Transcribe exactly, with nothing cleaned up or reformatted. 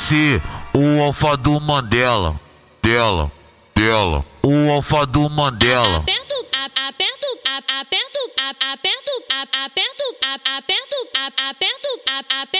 ser o alfa do Mandela, dela, dela, o alfa do Mandela. Aperto, a- aperto, a- aperto, a- aperto, a- aperto, a- aperto, a- aperto, a- aperto, a- aperto.